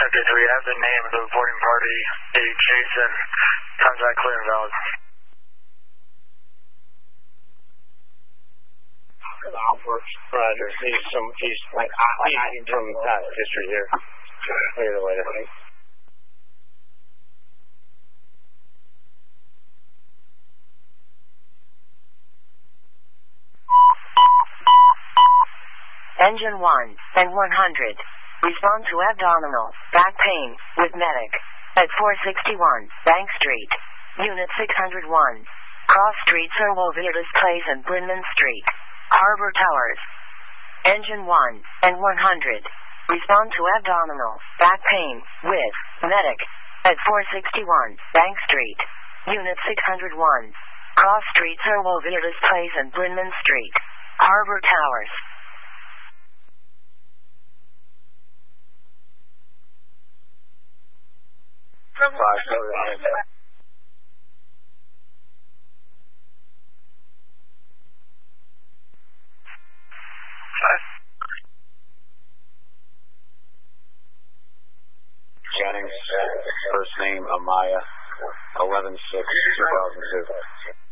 Okay, 3, I have the name of the reporting party, a Jason, contact clear and valid. Roger, he's from history here. Clear the way to think. Engine 1 and 100. Respond to abdominal, back pain, with medic. At 461, Bank Street. Unit 601. Cross Street, Cerwolviertes Place and Brinman Street. Harbor Towers. Engine 1 and 100. Respond to abdominal, back pain, with medic. At 461, Bank Street. Unit 601. Cross Street, Cerwolviertes Place and Brinman Street. Harbor Towers. Jennings, first name Amaya, 11/6/2002.